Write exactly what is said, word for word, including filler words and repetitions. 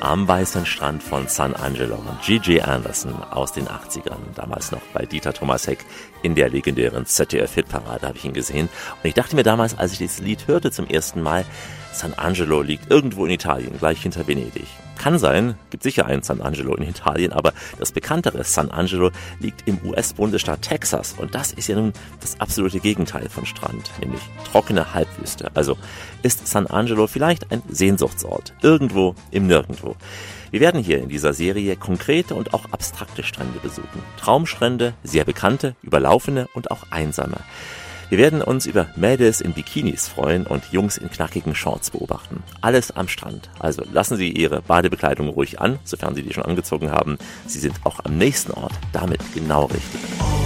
am weißen Strand von San Angelo. Gigi Anderson aus den achtzigern, damals noch bei Dieter Thomas Heck in der legendären Z D F-Hitparade habe ich ihn gesehen. Und ich dachte mir damals, als ich dieses Lied hörte zum ersten Mal, San Angelo liegt irgendwo in Italien, gleich hinter Venedig. Kann sein, gibt sicher einen San Angelo in Italien, aber das bekanntere San Angelo liegt im U S-Bundesstaat Texas. Und das ist ja nun das absolute Gegenteil von Strand, nämlich trockene Halbwüste. Also ist San Angelo vielleicht ein Sehnsuchtsort, irgendwo im Nirgendwo. Wir werden hier in dieser Serie konkrete und auch abstrakte Strände besuchen. Traumstrände, sehr bekannte, überlaufene und auch einsame. Wir werden uns über Mädels in Bikinis freuen und Jungs in knackigen Shorts beobachten. Alles am Strand. Also lassen Sie Ihre Badebekleidung ruhig an, sofern Sie die schon angezogen haben. Sie sind auch am nächsten Ort damit genau richtig.